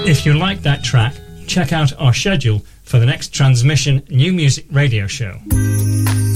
If you like that track, check out our schedule for the next Transmission New Music Radio Show.